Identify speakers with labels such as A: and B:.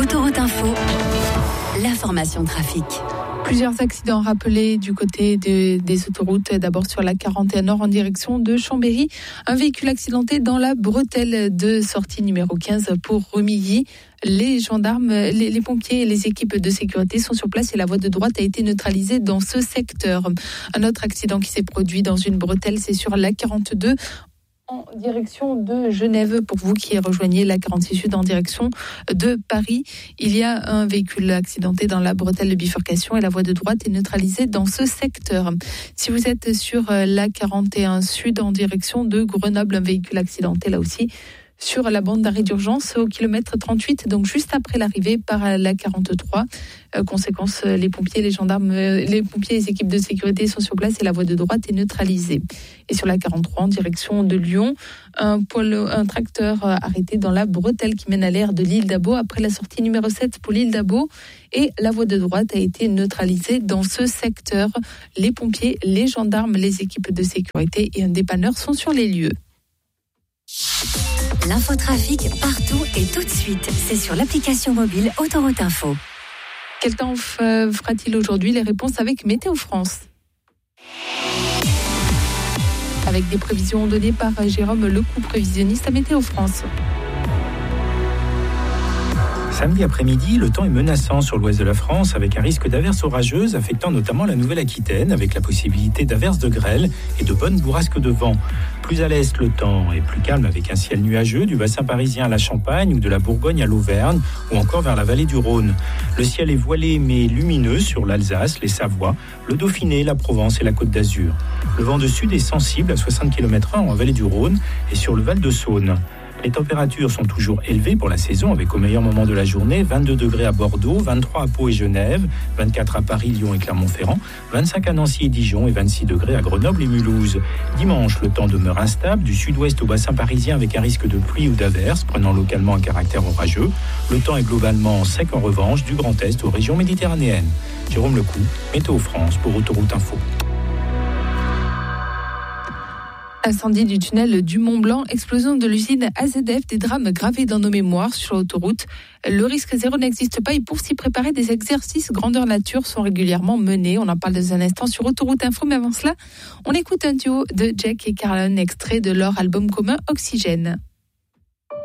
A: Autoroute Info, l'information trafic.
B: Plusieurs accidents rappelés du côté des autoroutes. D'abord sur la 41 Nord en direction de Chambéry. Un véhicule accidenté dans la bretelle de sortie numéro 15 pour Remilly. Les gendarmes, les pompiers et les équipes de sécurité sont sur place et la voie de droite a été neutralisée dans ce secteur. Un autre accident qui s'est produit dans une bretelle, c'est sur la 42 en direction de Genève. Pour vous qui rejoignez la 46 Sud en direction de Paris, il y a un véhicule accidenté dans la bretelle de bifurcation et la voie de droite est neutralisée dans ce secteur. Si vous êtes sur la 41 Sud en direction de Grenoble, un véhicule accidenté là aussi sur la bande d'arrêt d'urgence au kilomètre 38, donc juste après l'arrivée par la 43. Conséquence, les pompiers, les gendarmes, les pompiers et les équipes de sécurité sont sur place et la voie de droite est neutralisée. Et sur la 43 en direction de Lyon, un tracteur arrêté dans la bretelle qui mène à l'aire de l'île d'Abo après la sortie numéro 7 pour l'île d'Abo et la voie de droite a été neutralisée dans ce secteur. Les pompiers, les gendarmes, les équipes de sécurité et un dépanneur sont sur les lieux.
A: L'infotrafic partout et tout de suite, c'est sur l'application mobile Autoroute Info.
B: Quel temps fera-t-il aujourd'hui? Les réponses avec Météo France. Avec des prévisions données par Jérôme Lecou, prévisionniste à Météo France.
C: Samedi après-midi, le temps est menaçant sur l'ouest de la France avec un risque d'averses orageuses affectant notamment la Nouvelle-Aquitaine avec la possibilité d'averses de grêle et de bonnes bourrasques de vent. Plus à l'est, le temps est plus calme avec un ciel nuageux du bassin parisien à la Champagne ou de la Bourgogne à l'Auvergne ou encore vers la vallée du Rhône. Le ciel est voilé mais lumineux sur l'Alsace, les Savoies, le Dauphiné, la Provence et la Côte d'Azur. Le vent de sud est sensible à 60 km/h en vallée du Rhône et sur le Val de Saône. Les températures sont toujours élevées pour la saison avec au meilleur moment de la journée 22 degrés à Bordeaux, 23 à Pau et Genève, 24 à Paris, Lyon et Clermont-Ferrand, 25 à Nancy et Dijon et 26 degrés à Grenoble et Mulhouse. Dimanche, le temps demeure instable du sud-ouest au bassin parisien avec un risque de pluie ou d'averses prenant localement un caractère orageux. Le temps est globalement sec en revanche du Grand Est aux régions méditerranéennes. Jérôme Lecou, Météo France pour Autoroute Info.
B: Incendie du tunnel du Mont-Blanc, explosion de l'usine AZF, des drames gravés dans nos mémoires sur l'autoroute. Le risque zéro n'existe pas et pour s'y préparer, des exercices grandeur nature sont régulièrement menés. On en parle dans un instant sur Autoroute Info, mais avant cela, on écoute un duo de Jack et Carlon, extrait de leur album commun Oxygène.